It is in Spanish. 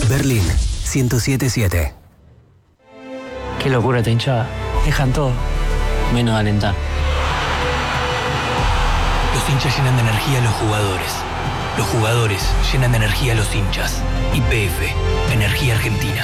Berlín 107.7. Qué locura esta hinchada. Dejan todo, menos alentar. Los hinchas llenan de energía a los jugadores. Los jugadores llenan de energía a los hinchas. YPF, Energía Argentina.